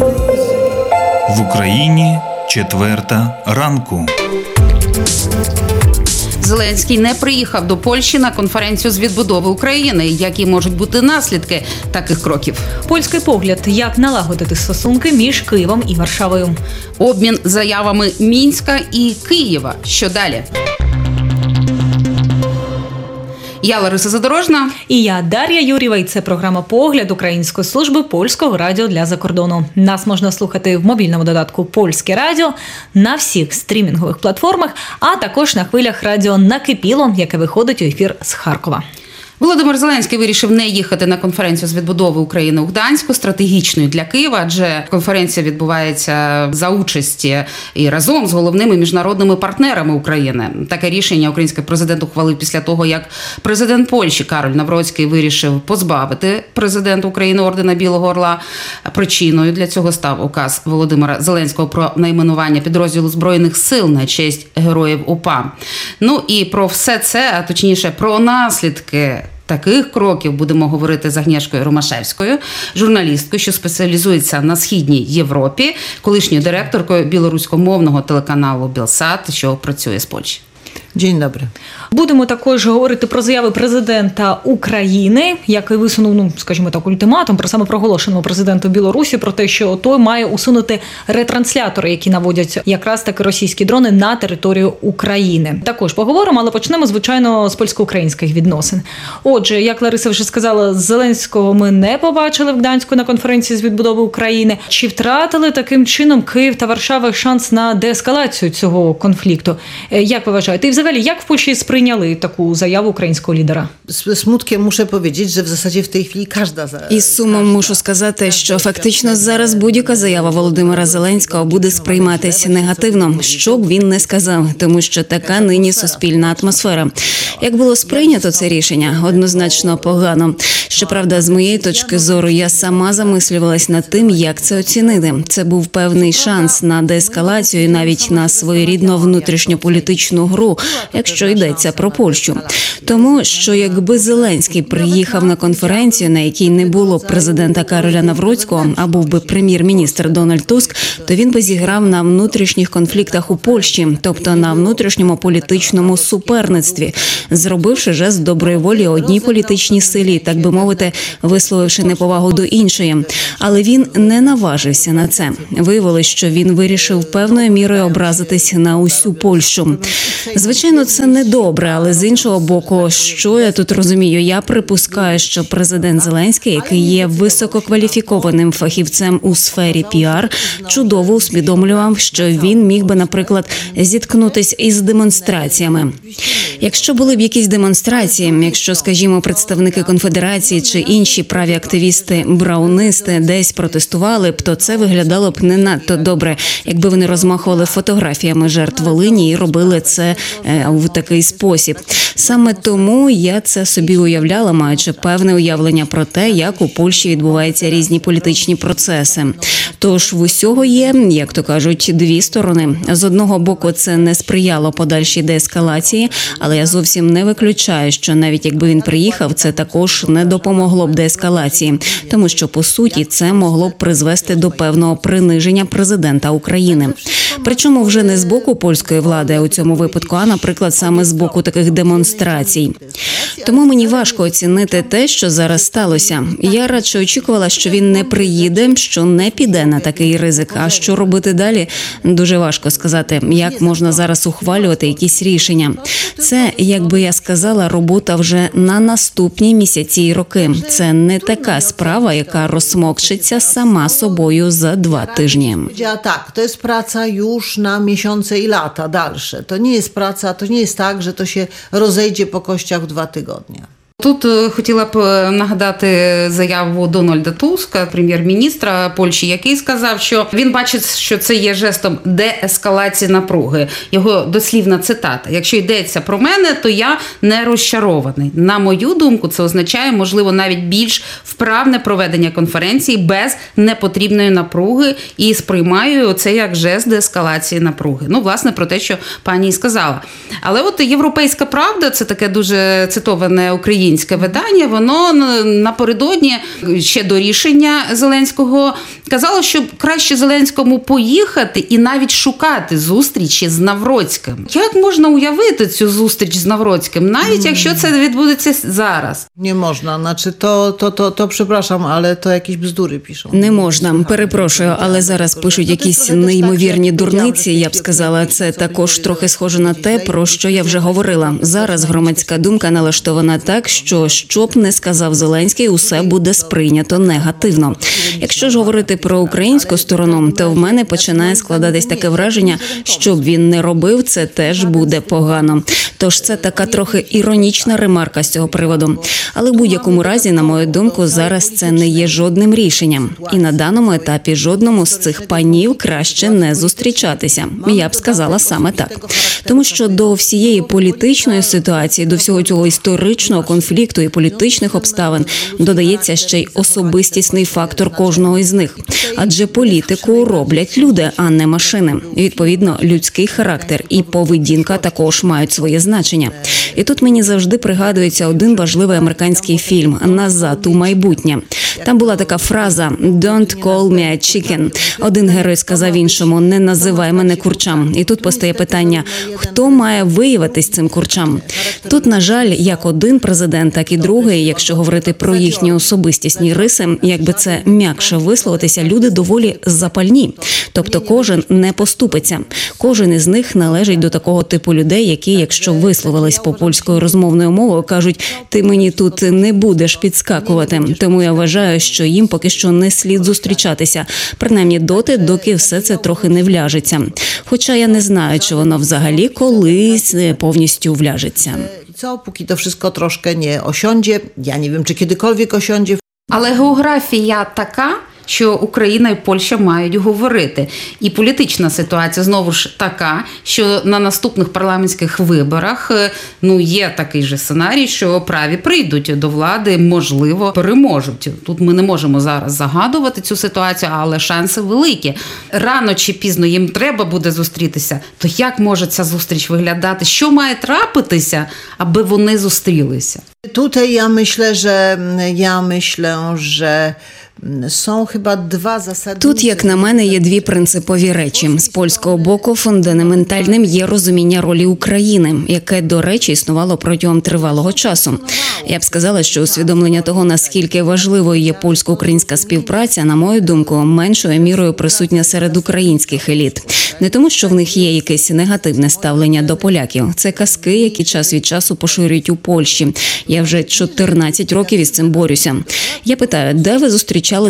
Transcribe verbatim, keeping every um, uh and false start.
В Україні четверта ранку. Зеленський не приїхав до Польщі на конференцію з відбудови України. Які можуть бути наслідки таких кроків? Польський погляд, як налагодити стосунки між Києвом і Варшавою. Обмін заявами Мінська і Києва. Що далі? Я Лариса Задорожна. І я Дар'я Юрєва. І це програма «Погляд» Української служби Польського радіо для закордону. Нас можна слухати в мобільному додатку «Польське радіо», на всіх стрімінгових платформах, а також на хвилях радіо «Накипіло», яке виходить у ефір з Харкова. Володимир Зеленський вирішив не їхати на конференцію з відбудови України у Гданську, стратегічною для Києва, адже конференція відбувається за участі і разом з головними міжнародними партнерами України. Таке рішення український президент ухвалив після того, як президент Польщі Кароль Навроцький вирішив позбавити президента України ордена Білого Орла. Причиною для цього став указ Володимира Зеленського про найменування підрозділу Збройних сил на честь героїв УПА. Ну і про все це, а точніше про наслідки таких кроків будемо говорити з Агнєшкою Ромашевською, журналісткою, що спеціалізується на Східній Європі, колишньою директоркою білоруськомовного телеканалу «Білсат», що працює з Польщі. Dzień dobry. Будемо також говорити про заяви президента України, який висунув, ну, скажімо так, ультиматум про самопроголошеного президента Білорусі про те, що той має усунути ретранслятори, які наводять якраз таки російські дрони на територію України. Також поговоримо, але почнемо, звичайно, з польсько-українських відносин. Отже, як Лариса вже сказала, Зеленського ми не побачили в Гданську на конференції з відбудови України. Чи втратили таким чином Київ та Варшава шанс на деескалацію цього конфлікту? Як ви вважаєте? І взагалі, як в Польщі сприйняли таку заяву українського лідера? Z smutkiem muszę powiedzieć, że w zasadzie w tej chwili każda... Із сумом мушу сказати, що фактично зараз будь-яка заява Володимира Зеленського буде сприйматися негативно, що б він не сказав, тому що така нині суспільна атмосфера. Як було сприйнято це рішення? Однозначно погано. Щоправда, з моєї точки зору, я сама замислювалась над тим, як це оцінити. Це був певний шанс на деескалацію і навіть на своєрідну внутрішньополітичну гру, якщо йдеться про Польщу. Тому, що якби Зеленський приїхав на конференцію, на якій не було президента Кароля Навроцького, а був би прем'єр-міністр Дональд Туск, то він би зіграв на внутрішніх конфліктах у Польщі, тобто на внутрішньому політичному суперництві, зробивши жест доброї волі одній політичній силі, так би мовити, висловивши неповагу до іншої. Але він не наважився на це. Виявилось, що він вирішив певною мірою образитись на усю Польщу. Звичайно, це не добре, але з іншого боку, що я тут розумію? Я припускаю, що президент Зеленський, який є висококваліфікованим фахівцем у сфері піар, чудово усвідомлював, що він міг би, наприклад, зіткнутися із демонстраціями. Якщо були б якісь демонстрації, якщо, скажімо, представники Конфедерації чи інші праві активісти, браунисти десь протестували б, то це виглядало б не надто добре, якби вони розмахували фотографіями жертв Волині і робили це е, в такий спосіб. Саме тому я це собі уявляла, маючи певне уявлення про те, як у Польщі відбуваються різні політичні процеси. Тож в усього є, як то кажуть, дві сторони. З одного боку, це не сприяло подальшій деескалації, але я зовсім не виключаю, що навіть якби він приїхав, це також не допомогло б деескалації, тому що, по суті, це могло б призвести до певного приниження президента України. Причому вже не з боку польської влади у цьому випадку, а, наприклад, саме з боку таких демонстрацій. Тому мені важко оцінити те, що зараз сталося. Я радше очікувала, що він не приїде, що не піде на такий ризик. А що робити далі? Дуже важко сказати, як можна зараз ухвалювати якісь рішення. Це, як би я сказала, робота вже на наступні місяці і роки. Це не така справа, яка розсмокчиться сама собою за два тижні. Tak, to jest praca już na miesiące i lata dalsze. To nie jest praca, to nie jest tak, że to się rozejdzie po kościach w dwa tygodnie. Тут хотіла б нагадати заяву Дональда Туска, прем'єр-міністра Польщі, який сказав, що він бачить, що це є жестом деескалації напруги. Його дослівна цитата: «Якщо йдеться про мене, то я не розчарований. На мою думку, це означає, можливо, навіть більш вправне проведення конференції без непотрібної напруги і сприймаю це як жест деескалації напруги». Ну, власне, про те, що пані і сказала. Але от «Європейська правда», це таке дуже цитоване українське видання, воно напередодні ще до рішення Зеленського казала, що краще Зеленському поїхати і навіть шукати зустрічі з Навроцьким. Як можна уявити цю зустріч з Навроцьким, навіть якщо це відбудеться зараз? Nie można, znaczy to, to, to, to przepraszam, ale to jakieś bzdury piszą. Не можна, перепрошую, але зараз пишуть якісь неймовірні дурниці. Я б сказала, це також трохи схоже на те, про що я вже говорила. Зараз громадська думка налаштована так, що що б не сказав Зеленський, усе буде сприйнято негативно. Якщо ж говорити про українську сторону, то в мене починає складатись таке враження, що б він не робив, це теж буде погано. Тож це така трохи іронічна ремарка з цього приводу. Але в будь-якому разі, на мою думку, зараз це не є жодним рішенням. І на даному етапі жодному з цих панів краще не зустрічатися. Я б сказала саме так. Тому що до всієї політичної ситуації, до всього цього історичного конфлікту і політичних обставин додається ще й особистісний фактор кожного із них. Адже політику роблять люди, а не машини. Відповідно, людський характер і поведінка також мають своє значення. І тут мені завжди пригадується один важливий американський фільм «Назад у майбутнє». Там була така фраза «Don't call me a chicken». Один герой сказав іншому «Не називай мене курчам». І тут постає питання, хто має виявитись цим курчам? Тут, на жаль, як один президент, так і другий, якщо говорити про їхні особистісні риси, якби це м'якше висловитися, люди доволі запальні. Тобто кожен не поступиться. Кожен із них належить до такого типу людей, які, якщо висловились по польською розмовною мовою, кажуть, ти мені тут не будеш підскакувати. Тому я вважаю, що їм поки що не слід зустрічатися. Принаймні доти, доки все це трохи не вляжеться. Хоча я не знаю, чи воно взагалі колись повністю вляжеться. I co, póki to wszystko troszkę nie osiądzie, ja nie wiem, czy kiedykolwiek osiądzie. Але географія така, що Україна і Польща мають говорити. І політична ситуація знову ж така, що на наступних парламентських виборах ну, є такий же сценарій, що праві прийдуть до влади, можливо, переможуть. Тут ми не можемо зараз загадувати цю ситуацію, але шанси великі. Рано чи пізно їм треба буде зустрітися. То як може ця зустріч виглядати? Що має трапитися, аби вони зустрілися? Tutaj ja myślę, że ja myślę, że są chyba dwa zasady. Тут, як на мене, є дві принципові речі. З польського боку фундаментальним є розуміння ролі України, яке, до речі, існувало протягом тривалого часу. Я б сказала, що усвідомлення того, наскільки важливою є польсько-українська співпраця, на мою думку, меншою мірою присутня серед українських еліт. Не тому, що в них є якесь негативне ставлення до поляків. Це казки, які час від часу поширюють у Польщі. Я вже чотирнадцять років із цим борюся. Я питаю, де ви зустрічаєте